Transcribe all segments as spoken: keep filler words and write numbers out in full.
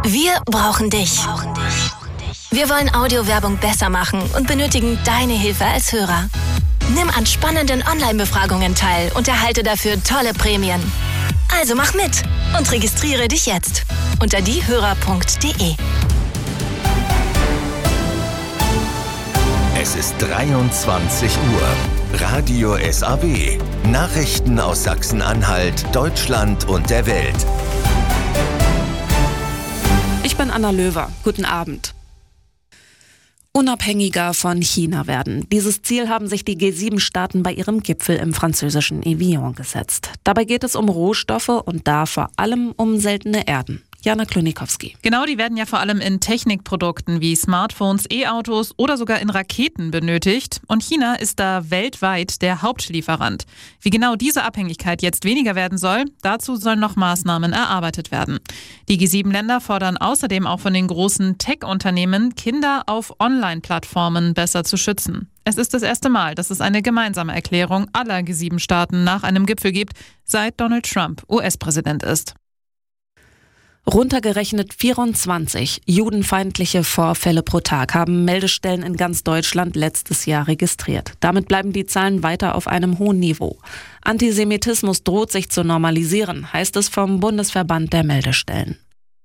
Wir brauchen dich. Wir wollen Audiowerbung besser machen und benötigen deine Hilfe als Hörer. Nimm an spannenden Online-Befragungen teil und erhalte dafür tolle Prämien. Also mach mit und registriere dich jetzt unter diehörer punkt de. Es ist dreiundzwanzig Uhr. Radio S A W. Nachrichten aus Sachsen-Anhalt, Deutschland und der Welt. Ich bin Anna Löwer. Guten Abend. Unabhängiger von China werden. Dieses Ziel haben sich die G sieben Staaten bei ihrem Gipfel im französischen Evian gesetzt. Dabei geht es um Rohstoffe und da vor allem um seltene Erden. Jana Klonikowski. Genau, die werden ja vor allem in Technikprodukten wie Smartphones, E-Autos oder sogar in Raketen benötigt. Und China ist da weltweit der Hauptlieferant. Wie genau diese Abhängigkeit jetzt weniger werden soll, dazu sollen noch Maßnahmen erarbeitet werden. Die G sieben Länder fordern außerdem auch von den großen Tech-Unternehmen, Kinder auf Online-Plattformen besser zu schützen. Es ist das erste Mal, dass es eine gemeinsame Erklärung aller G sieben Staaten nach einem Gipfel gibt, seit Donald Trump U S-Präsident ist. Runtergerechnet vierundzwanzig judenfeindliche Vorfälle pro Tag haben Meldestellen in ganz Deutschland letztes Jahr registriert. Damit bleiben die Zahlen weiter auf einem hohen Niveau. Antisemitismus droht sich zu normalisieren, heißt es vom Bundesverband der Meldestellen.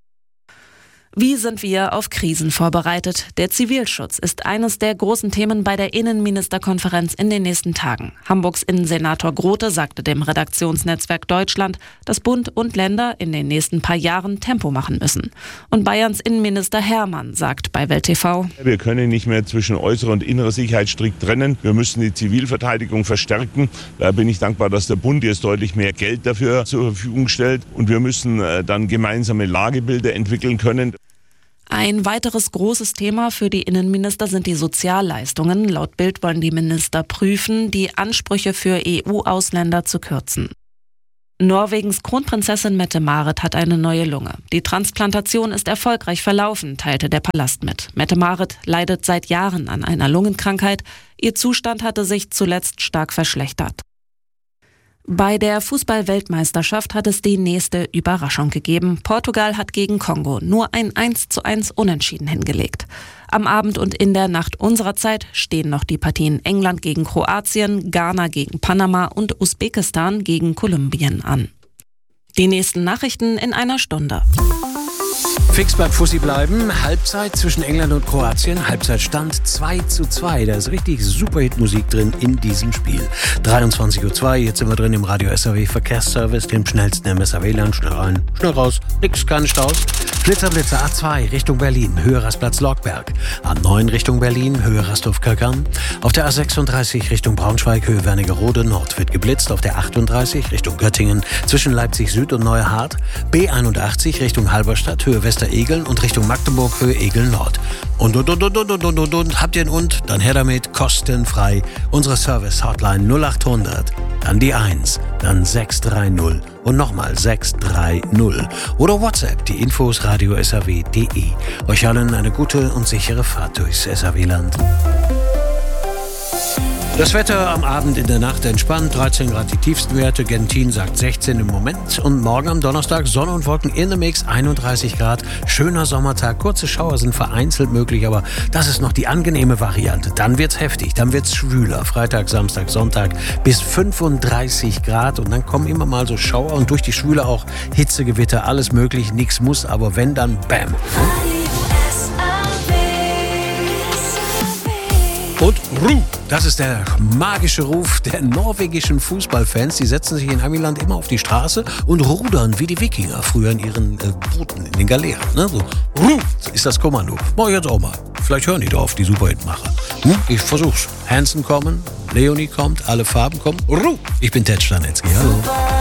Wie sind wir auf Krisen vorbereitet? Der Zivilschutz ist eines der großen Themen bei der Innenministerkonferenz in den nächsten Tagen. Hamburgs Innensenator Grote sagte dem Redaktionsnetzwerk Deutschland, dass Bund und Länder in den nächsten paar Jahren Tempo machen müssen. Und Bayerns Innenminister Hermann sagt bei Welt T V: Wir können nicht mehr zwischen äußerer und innerer Sicherheit strikt trennen. Wir müssen die Zivilverteidigung verstärken. Da bin ich dankbar, dass der Bund jetzt deutlich mehr Geld dafür zur Verfügung stellt. Und wir müssen dann gemeinsame Lagebilder entwickeln können. Ein weiteres großes Thema für die Innenminister sind die Sozialleistungen. Laut Bild wollen die Minister prüfen, die Ansprüche für E U-Ausländer zu kürzen. Norwegens Kronprinzessin Mette-Marit hat eine neue Lunge. Die Transplantation ist erfolgreich verlaufen, teilte der Palast mit. Mette-Marit leidet seit Jahren an einer Lungenkrankheit. Ihr Zustand hatte sich zuletzt stark verschlechtert. Bei der Fußball-Weltmeisterschaft hat es die nächste Überraschung gegeben. Portugal hat gegen Kongo nur ein eins zu eins Unentschieden hingelegt. Am Abend und in der Nacht unserer Zeit stehen noch die Partien England gegen Kroatien, Ghana gegen Panama und Usbekistan gegen Kolumbien an. Die nächsten Nachrichten in einer Stunde. Fix beim Fussi bleiben. Halbzeit zwischen England und Kroatien. Halbzeitstand zwei zu zwei. Da ist richtig Superhit-Musik drin in diesem Spiel. dreiundzwanzig Uhr zwei. Jetzt sind wir drin im Radio S A W Verkehrsservice, dem schnellsten im S A W-Land. Schnell rein, schnell raus. Nix, keine Staus. Blitzer, Blitzer, A zwei Richtung Berlin. Höhe Rastplatz Lockberg. A neun Richtung Berlin. Höhe Rasthof-Köckern. Auf der A sechsunddreißig Richtung Braunschweig. Höhe Wernigerode Nord wird geblitzt. Auf der achtunddreißig Richtung Göttingen. Zwischen Leipzig Süd und Neuhardt. B einundachtzig Richtung Halberstadt. Höhe Westeregeln und Richtung Magdeburg, Höhe Egeln Nord. Und, und, und, und, und, und, und, und, und, habt ihr ein Und? Dann her damit, kostenfrei. Unsere Service-Hotline null achthundert, dann die eins, dann sechs drei null und nochmal sechs drei null. Oder WhatsApp, die Infos radio s a w punkt de. Euch allen eine gute und sichere Fahrt durchs S A W-Land. Das Wetter am Abend, in der Nacht entspannt, dreizehn Grad die tiefsten Werte, Gentin sagt sechzehn im Moment und morgen am Donnerstag Sonne und Wolken in the Mix, einunddreißig Grad, schöner Sommertag, kurze Schauer sind vereinzelt möglich, aber das ist noch die angenehme Variante. Dann wird's heftig, dann wird's schwüler, Freitag, Samstag, Sonntag bis fünfunddreißig Grad und dann kommen immer mal so Schauer und durch die Schwüle auch Hitzegewitter, alles möglich, nichts muss, aber wenn, dann bam. Und Ru, das ist der magische Ruf der norwegischen Fußballfans. Die setzen sich in Amiland immer auf die Straße und rudern wie die Wikinger früher in ihren äh, Booten, in den Galeeren. Ne? So, Ru ist das Kommando. Mach ich jetzt auch mal. Vielleicht hören die drauf, die Superhitmacher. Hm? Ich versuch's. Hansen kommen, Leonie kommt, alle Farben kommen. Ru, ich bin Ted Stanetzky. Hallo.